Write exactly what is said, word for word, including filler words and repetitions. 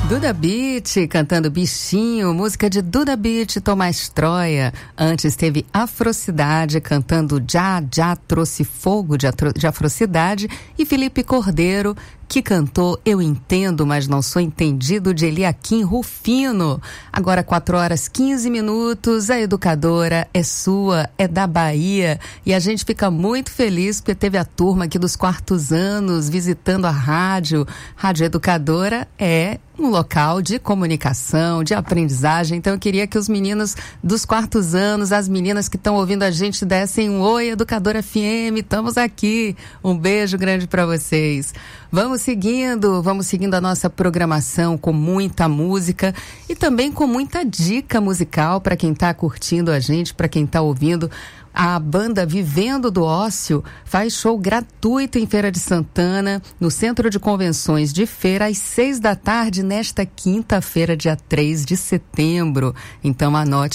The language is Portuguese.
Duda Beat cantando Bichinho, música de Duda Beat, Tomás Troia. Antes teve Afrocidade cantando Já, Já Trouxe Fogo de, Atro, de Afrocidade, e Felipe Cordeiro, que cantou Eu Entendo, Mas Não Sou Entendido, de Eliakim Rufino. Agora quatro horas quinze minutos, a educadora é sua, é da Bahia, e a gente fica muito feliz porque teve a turma aqui dos quartos anos visitando a rádio. Rádio Educadora é um local de comunicação, de aprendizagem, então eu queria que os meninos dos quartos anos, as meninas que estão ouvindo a gente, dessem um oi, Educadora F M, estamos aqui. Um beijo grande para vocês. Vamos seguindo, vamos seguindo a nossa programação com muita música e também com muita dica musical para quem está curtindo a gente, para quem está ouvindo. A banda Vivendo do Ócio faz show gratuito em Feira de Santana, no Centro de Convenções de Feira, às seis da tarde, nesta quinta-feira, dia três de setembro. Então anote